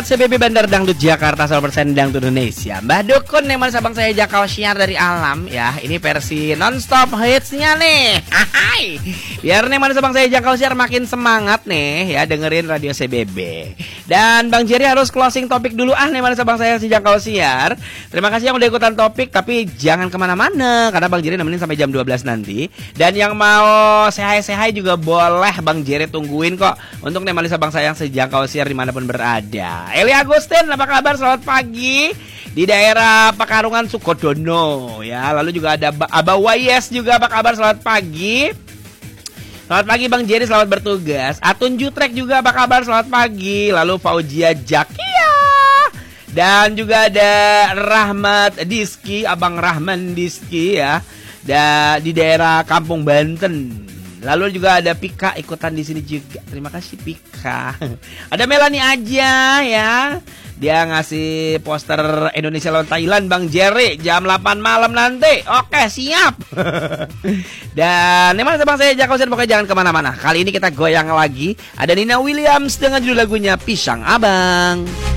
CBB Bandar Dangdut Jakarta 100% Dangdut Indonesia. Mbah Dukun yang mana sabang saya Jakau Siar dari alam ya. Ini versi non-stop hitsnya nih. Hai. Biar nih mana sabang saya Jakau Siar makin semangat nih ya dengerin radio CBB. Dan Bang Jerry harus closing topik dulu nih mana sabang saya si Jakau Siar. Terima kasih yang udah ikutan topik, tapi jangan kemana-mana karena Bang Jerry nemenin sampai jam 12 nanti. Dan yang mau sehai-sehai juga boleh Bang Jerry tungguin kok untuk nih mana sabang saya si Jakau Siar dimanapun berada. Eli Agustin, apa kabar? Selamat pagi di daerah Pekarungan Sukodono ya. Lalu juga ada Aba Wayes juga, apa kabar? Selamat pagi. Selamat pagi Bang Jerry, selamat bertugas. Atun Jutrek juga, apa kabar? Selamat pagi. Lalu Fauzia Jakia. Dan juga ada Rahmat Diski, Abang Rahman Diski ya. Di daerah Kampung Banten. Lalu juga ada Pika ikutan di sini juga. Terima kasih Pika. Ada Melani aja ya. Dia ngasih poster Indonesia lawan Thailand Bang Jerry jam 8 malam nanti. Oke, siap. Dan memang Bang saya Jakau Siar, pokoknya jangan kemana-mana. Kali ini kita goyang lagi. Ada Nina Williams dengan judul lagunya Pisang Abang.